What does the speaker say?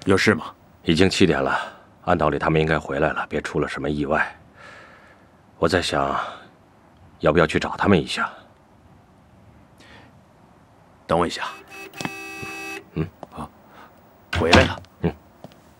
有事吗？ 已经7点了，按道理他们应该回来了，别出了什么意外。我在想，要不要去找他们一下？ 等我一下。 嗯， 啊，回来了。